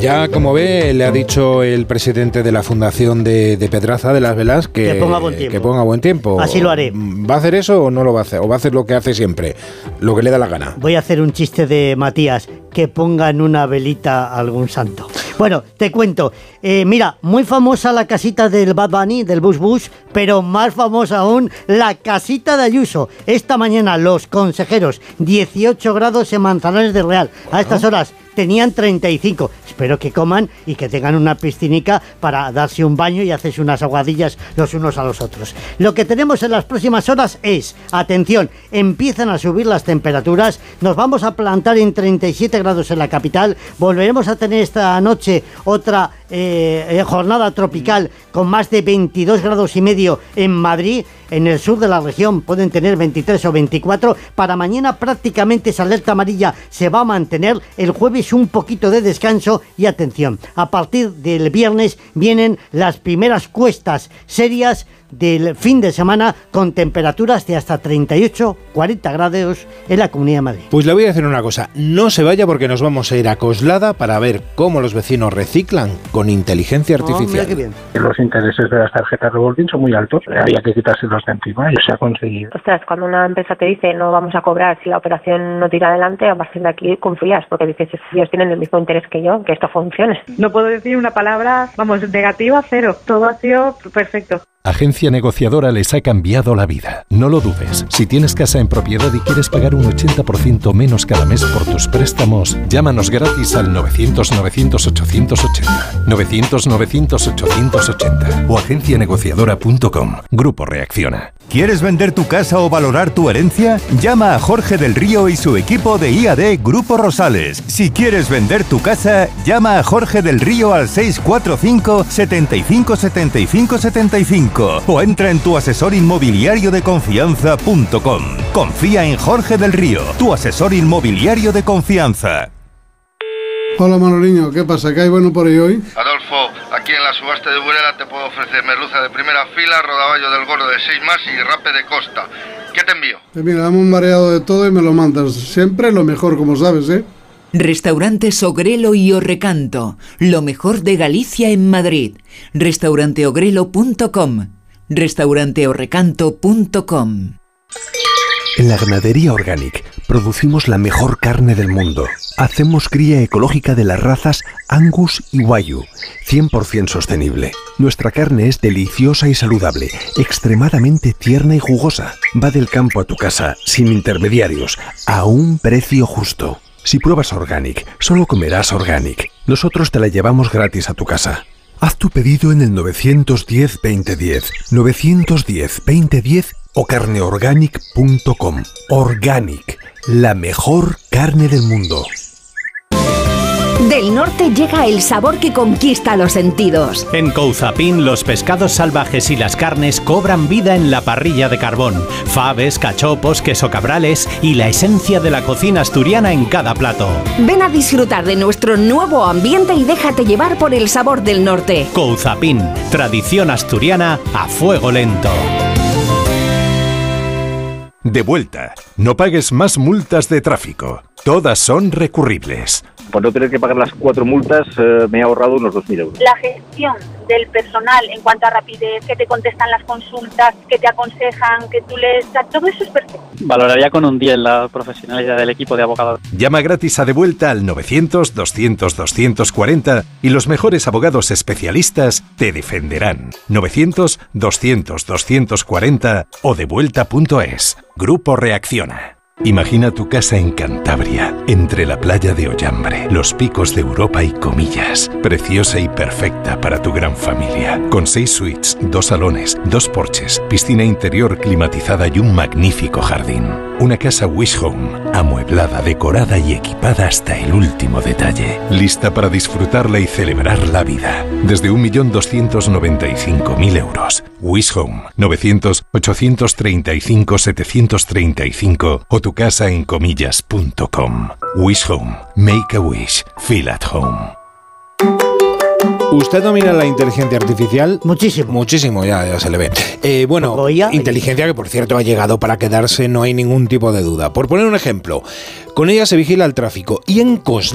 Ya, como ve, le ha dicho el presidente de la Fundación de Pedraza de las Velas que ponga buen tiempo. Así lo haré. ¿Va a hacer eso o no lo va a hacer? ¿O va a hacer lo que hace siempre? Lo que le da la gana. Voy a hacer un chiste de Matías, que pongan una velita a algún santo. Bueno, te cuento. Mira, muy famosa la casita del Bad Bunny, del Bush, pero más famosa aún la casita de Ayuso. Esta mañana los consejeros, 18 grados en Manzanares del Real. A estas horas tenían 35. Espero que coman y que tengan una piscinica para darse un baño y hacerse unas aguadillas los unos a los otros. Lo que tenemos en las próximas horas es, atención, empiezan a subir las temperaturas, nos vamos a plantar en 37 grados en la capital, volveremos a tener esta noche otra jornada tropical con más de 22 grados y medio en Madrid. En el sur de la región pueden tener 23 o 24. Para mañana prácticamente esa alerta amarilla se va a mantener. El jueves un poquito de descanso y atención, a partir del viernes vienen las primeras cuestas serias del fin de semana con temperaturas de hasta 38, 40 grados en la Comunidad de Madrid. Pues le voy a decir una cosa, no se vaya porque nos vamos a ir a Coslada para ver cómo los vecinos reciclan con inteligencia artificial. Mira qué bien. Los intereses de las tarjetas revolving son muy altos, había que quitárselos de encima y se ha conseguido. Ostras, cuando una empresa te dice no vamos a cobrar si la operación no tira adelante, a partir de aquí confías porque dices ellos tienen el mismo interés que yo, que esto funcione. No puedo decir una palabra, negativa, cero. Todo ha sido perfecto. Agencia Negociadora les ha cambiado la vida. No lo dudes. Si tienes casa en propiedad y quieres pagar un 80% menos cada mes por tus préstamos, llámanos gratis al 900-900-880. 900-900-880 o agencianegociadora.com. Grupo Reacciona. ¿Quieres vender tu casa o valorar tu herencia? Llama a Jorge del Río y su equipo de IAD Grupo Rosales. Si quieres vender tu casa, llama a Jorge del Río al 645 75 75 75 o entra en tuasesorinmobiliariodeconfianza.com. Confía en Jorge del Río, tu asesor inmobiliario de confianza. Hola Manoliño, ¿qué pasa? ¿Qué hay bueno por ahí hoy? Adolfo, aquí en la subasta de Burela te puedo ofrecer merluza de primera fila, rodaballo del gordo de 6 más y rape de costa. ¿Qué te envío? Mira, dame un mareado de todo y me lo mandas. Siempre lo mejor, como sabes, ¿eh? Restaurantes Ogrelo y Orrecanto, lo mejor de Galicia en Madrid. Restauranteogrelo.com, restauranteorrecanto.com. En la Ganadería Organic producimos la mejor carne del mundo. Hacemos cría ecológica de las razas Angus y Wagyu, 100% sostenible. Nuestra carne es deliciosa y saludable, extremadamente tierna y jugosa. Va del campo a tu casa, sin intermediarios, a un precio justo. Si pruebas Organic, solo comerás Organic. Nosotros te la llevamos gratis a tu casa. Haz tu pedido en el 910-2010, 910-2010 o carneorganic.com. Organic, la mejor carne del mundo. Del norte llega el sabor que conquista los sentidos. En Couzapin los pescados salvajes y las carnes cobran vida en la parrilla de carbón. Faves, cachopos, queso cabrales y la esencia de la cocina asturiana en cada plato. Ven a disfrutar de nuestro nuevo ambiente y déjate llevar por el sabor del norte. Couzapin, tradición asturiana a fuego lento. De vuelta. No pagues más multas de tráfico. Todas son recurribles. Por no tener que pagar las 4 multas, me he ahorrado unos 2.000 euros. La gestión del personal en cuanto a rapidez, que te contestan las consultas, que te aconsejan, que tú lees, todo eso es perfecto. Valoraría con un 10 la profesionalidad del equipo de abogados. Llama gratis a De Vuelta al 900-200-240 y los mejores abogados especialistas te defenderán. 900-200-240 o devuelta.es. Grupo Reacciona. Imagina tu casa en Cantabria, entre la playa de Ollambre, los picos de Europa y Comillas. Preciosa y perfecta para tu gran familia. Con 6 suites, 2 salones, 2 porches, piscina interior climatizada y un magnífico jardín. Una casa Wish Home, amueblada, decorada y equipada hasta el último detalle. Lista para disfrutarla y celebrar la vida. Desde 1.295.000 euros. Wish Home, 900-835-735 o tu casa en comillas.com. Wish Home. Make a wish. Feel at home. ¿Usted domina la inteligencia artificial? Muchísimo. Muchísimo, ya se le ve. Inteligencia que, por cierto, ha llegado para quedarse, no hay ningún tipo de duda. Por poner un ejemplo, con ella se vigila el tráfico y en